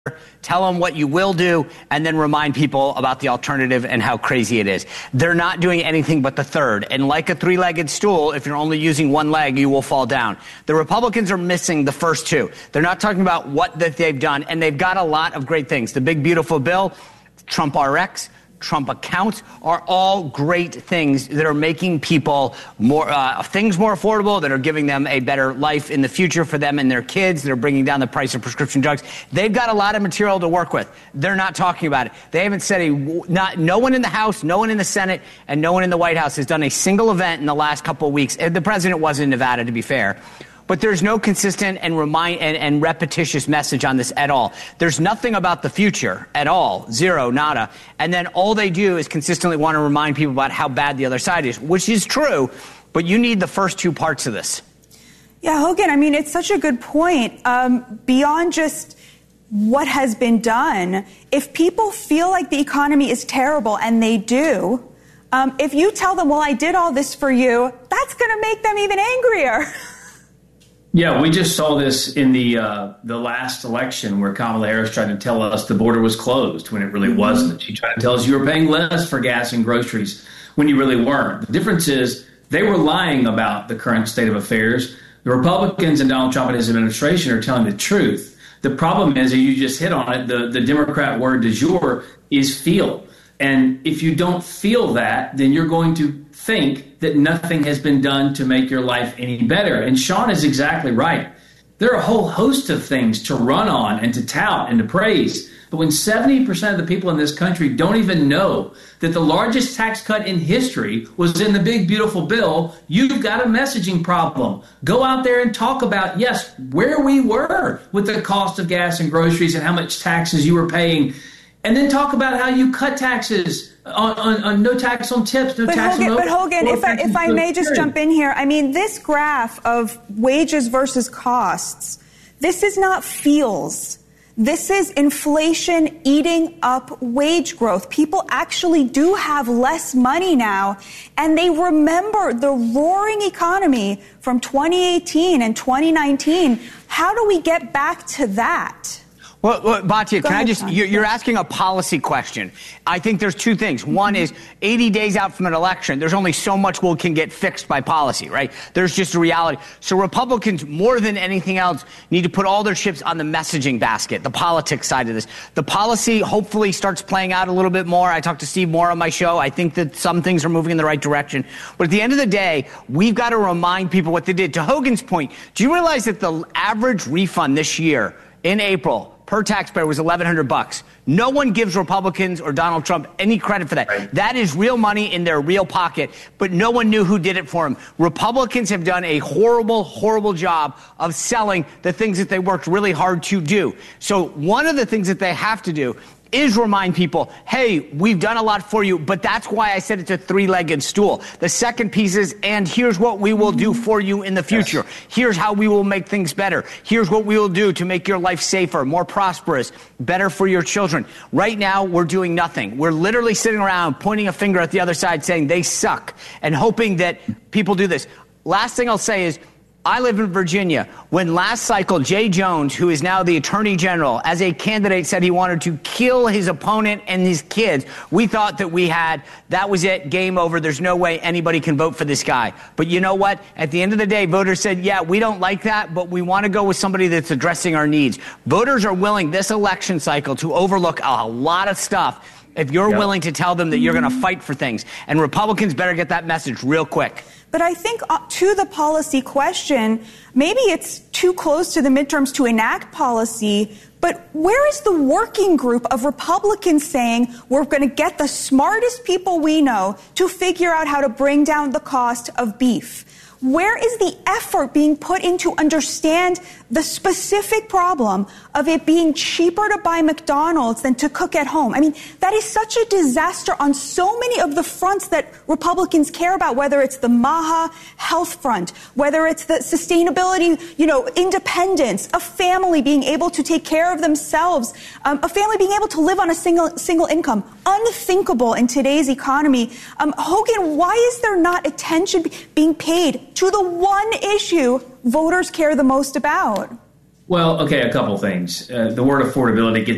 tell them what you will do, and then remind people about the alternative and how crazy it is. They're not doing anything but the third. And like a three-legged stool, if you're only using one leg, you will fall down. The Republicans are missing the first two. They're not talking about what that they've done, and they've got a lot of great things. The big, beautiful bill, Trump RX, Trump accounts are all great things that are making people things more affordable, that are giving them a better life in the future for them and their kids, that are bringing down the price of prescription drugs. They've got a lot of material to work with. They're not talking about it. They haven't said no one in the House, no one in the Senate, and no one in the White House has done a single event in the last couple of weeks. The president was in Nevada, to be fair. But there's no consistent and repetitious message on this at all. There's nothing about the future at all. Zero, nada. And then all they do is consistently want to remind people about how bad the other side is, which is true, but you need the first two parts of this. Yeah, Hogan, I mean, it's such a good point. Beyond just what has been done, if people feel like the economy is terrible, and they do, if you tell them, well, I did all this for you, that's going to make them even angrier. Yeah, we just saw this in the last election where Kamala Harris tried to tell us the border was closed when it really wasn't. She tried to tell us you were paying less for gas and groceries when you really weren't. The difference is they were lying about the current state of affairs. The Republicans and Donald Trump and his administration are telling the truth. The problem is, you just hit on it, the Democrat word du jour is feel. And if you don't feel that, then you're going to think that nothing has been done to make your life any better. And Sean is exactly right. There are a whole host of things to run on and to tout and to praise. But when 70% of the people in this country don't even know that the largest tax cut in history was in the big, beautiful bill, you've got a messaging problem. Go out there and talk about, yes, where we were with the cost of gas and groceries and how much taxes you were paying. And then talk about how you cut taxes on no tax on tips, no tax on... But Hogan, if I may just jump in here, I mean, this graph of wages versus costs, this is not feels. This is inflation eating up wage growth. People actually do have less money now, and they remember the roaring economy from 2018 and 2019. How do we get back to that? Well, Batya, can I just, you're asking a policy question. I think there's two things. One is 80 days out from an election, there's only so much can get fixed by policy, right? There's just a reality. So Republicans, more than anything else, need to put all their chips on the messaging basket, the politics side of this. The policy hopefully starts playing out a little bit more. I talked to Steve Moore on my show. I think that some things are moving in the right direction. But at the end of the day, we've got to remind people what they did. To Hogan's point, do you realize that the average refund this year in April per taxpayer was $1,100. No one gives Republicans or Donald Trump any credit for that. Right. That is real money in their real pocket, but no one knew who did it for them. Republicans have done a horrible, horrible job of selling the things that they worked really hard to do. So one of the things that they have to do is remind people, hey, we've done a lot for you, but that's why I said it's a three-legged stool. The second piece is, and here's what we will do for you in the future. Yes. Here's how we will make things better. Here's what we will do to make your life safer, more prosperous, better for your children. Right now, we're doing nothing. We're literally sitting around pointing a finger at the other side saying they suck and hoping that people do this. Last thing I'll say is, I live in Virginia. When last cycle, Jay Jones, who is now the Attorney General, as a candidate said he wanted to kill his opponent and his kids, we thought that that was it, game over. There's no way anybody can vote for this guy. But you know what? At the end of the day, voters said, yeah, we don't like that, but we want to go with somebody that's addressing our needs. Voters are willing this election cycle to overlook a lot of stuff if you're willing to tell them that you're going to fight for things. And Republicans better get that message real quick. But I think to the policy question, maybe it's too close to the midterms to enact policy, but where is the working group of Republicans saying we're going to get the smartest people we know to figure out how to bring down the cost of beef? Where is the effort being put in to understand the specific problem of it being cheaper to buy McDonald's than to cook at home? I mean, that is such a disaster on so many of the fronts that Republicans care about, whether it's the MAHA health front, whether it's the sustainability, independence, a family being able to take care of themselves, a family being able to live on a single income. Unthinkable in today's economy. Hogan, why is there not attention being paid to the one issue voters care the most about? Well, okay, a couple things. The word affordability gets